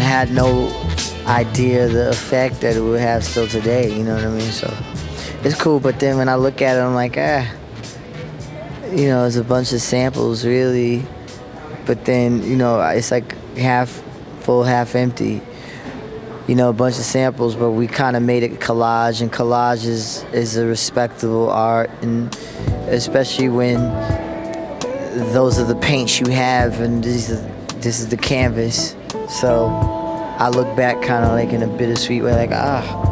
had no idea the effect that it would have still today, you know what I mean? So it's cool, but then when I look at it, I'm like, it's a bunch of samples, really. But then, it's like half full, half empty. A bunch of samples, but we kind of made it collage, and collage is a respectable art, and especially when those are the paints you have, and this is the canvas. So I look back kind of like in a bittersweet way, like,